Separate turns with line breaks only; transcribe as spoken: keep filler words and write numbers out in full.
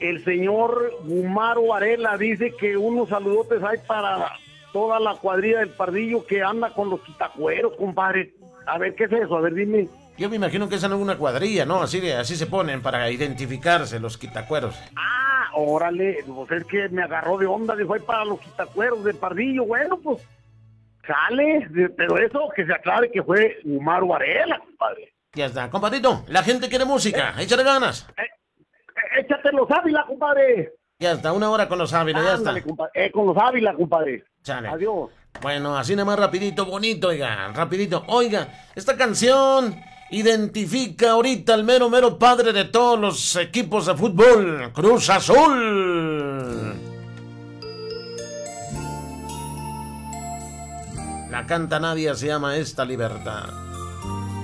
el señor Gumaro Varela dice que unos saludotes hay para toda la cuadrilla del Pardillo que anda con los quitacueros, compadre. A ver, ¿qué es eso? A ver, dime.
Yo me imagino que esa no es una cuadrilla, ¿no? Así, de, así se ponen para identificarse los quitacueros.
Ah, órale, pues es que me agarró de onda, dijo, hay para los quitacueros del Pardillo. Bueno, pues, sale, pero eso, que se aclare que fue Gumaro Varela, compadre.
Ya está, compadrito, la gente quiere música,
¿Eh?
échale ganas.
Eh, eh, échate los Ávila, compadre.
Ya está, una hora con los Ávila, ya
Ándale,
está.
compadre. Eh, con los Ávila, compadre.
Chale.
Adiós.
Bueno, así nada más rapidito, bonito, oiga, rapidito. Oiga, esta canción identifica ahorita al mero, mero padre de todos los equipos de fútbol, Cruz Azul. La canta nadie, se llama Esta Libertad.